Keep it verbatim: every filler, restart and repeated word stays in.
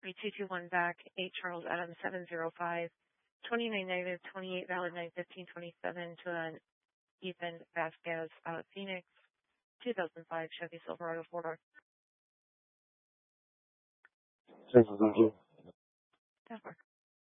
three two two one back, eight Charles Adams seven zero five, twenty-nine negative, twenty-eight valid, nine fifteen twenty-seven to an Ethan Vasquez out of Phoenix, two thousand five Chevy Silverado four door. Thank you. That works.